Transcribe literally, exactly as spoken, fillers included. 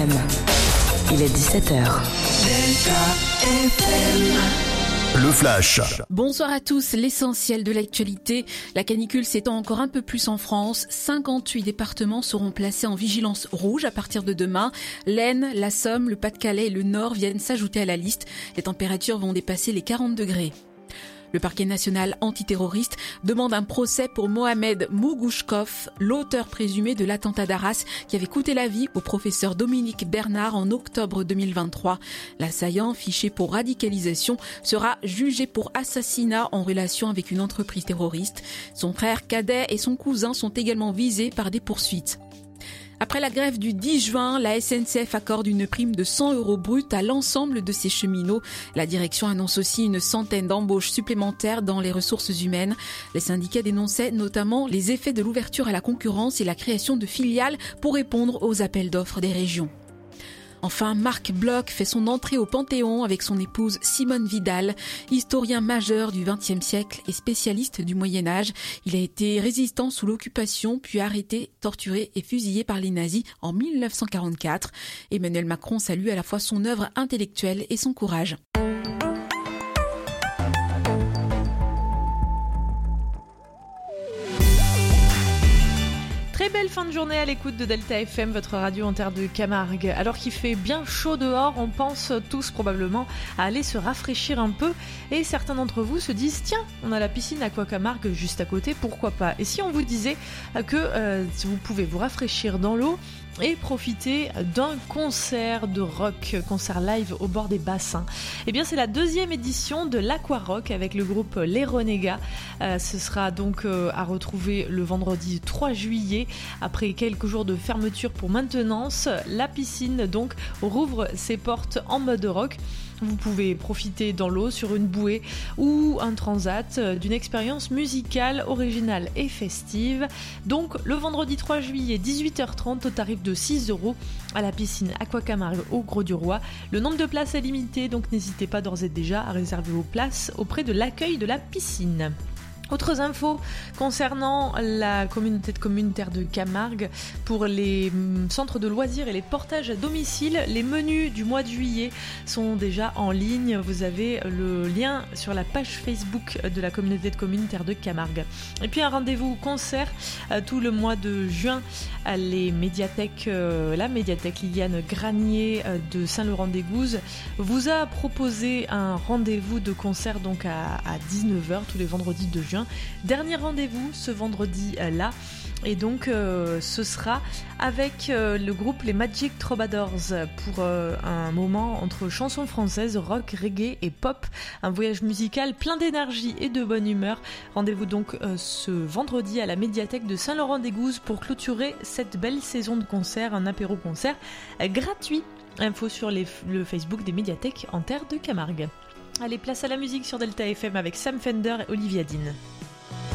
M. Il est dix-sept heures. Delta F M. Le Flash. Bonsoir à tous, l'essentiel de l'actualité. La canicule s'étend encore un peu plus en France. cinquante-huit départements seront placés en vigilance rouge à partir de demain. L'Aisne, la Somme, le Pas-de-Calais et le Nord viennent s'ajouter à la liste. Les températures vont dépasser les quarante degrés. Le parquet national antiterroriste demande un procès pour Mohamed Mougouchkov, l'auteur présumé de l'attentat d'Arras qui avait coûté la vie au professeur Dominique Bernard en octobre deux mille vingt-trois. L'assaillant, fiché pour radicalisation, sera jugé pour assassinat en relation avec une entreprise terroriste. Son frère cadet et son cousin sont également visés par des poursuites. Après la grève du dix juin, la S N C F accorde une prime de cent euros brut à l'ensemble de ses cheminots. La direction annonce aussi une centaine d'embauches supplémentaires dans les ressources humaines. Les syndicats dénonçaient notamment les effets de l'ouverture à la concurrence et la création de filiales pour répondre aux appels d'offres des régions. Enfin, Marc Bloch fait son entrée au Panthéon avec son épouse Simone Vidal, historien majeur du vingtième siècle et spécialiste du Moyen-Âge. Il a été résistant sous l'occupation, puis arrêté, torturé et fusillé par les nazis en mille neuf cent quarante-quatre. Emmanuel Macron salue à la fois son œuvre intellectuelle et son courage. Très belle fin de journée à l'écoute de Delta F M, votre radio en terre de Camargue. Alors qu'il fait bien chaud dehors, on pense tous probablement à aller se rafraîchir un peu. Et certains d'entre vous se disent, tiens, on a la piscine Aqua Camargue juste à côté, pourquoi pas? Et si on vous disait que euh, vous pouvez vous rafraîchir dans l'eau et profiter d'un concert de rock, concert live au bord des bassins. Eh bien, c'est la deuxième édition de l'Aqua Rock avec le groupe Les Renégats. Euh, ce sera donc euh, à retrouver le vendredi trois juillet. Après quelques jours de fermeture pour maintenance, la piscine donc rouvre ses portes en mode rock. Vous pouvez profiter dans l'eau sur une bouée ou un transat d'une expérience musicale originale et festive. Donc le vendredi trois juillet, dix-huit heures trente, au tarif de six euros à la piscine Aqua Camargue au Gros du Roi. Le nombre de places est limité, donc n'hésitez pas d'ores et déjà à réserver vos places auprès de l'accueil de la piscine. Autres infos concernant la communauté de communes Terre de Camargue pour les centres de loisirs et les portages à domicile. Les menus du mois de juillet sont déjà en ligne. Vous avez le lien sur la page Facebook de la communauté de communes Terre de Camargue. Et puis un rendez-vous concert euh, tout le mois de juin à les médiathèques, euh, la médiathèque Liliane Granier euh, de Saint-Laurent-des-Gouzes vous a proposé un rendez-vous de concert donc à, à dix-neuf heures tous les vendredis de juin. Dernier rendez-vous ce vendredi-là et donc euh, ce sera avec euh, le groupe Les Magic Troubadours pour euh, un moment entre chansons françaises, rock, reggae et pop, un voyage musical plein d'énergie et de bonne humeur. Rendez-vous donc euh, ce vendredi à la médiathèque de Saint-Laurent-des-Gouzes pour clôturer cette belle saison de concerts, un apéro-concert euh, gratuit. Info sur les, le Facebook des médiathèques en terre de Camargue. Allez, place à la musique sur Delta F M avec Sam Fender et Olivia Dean.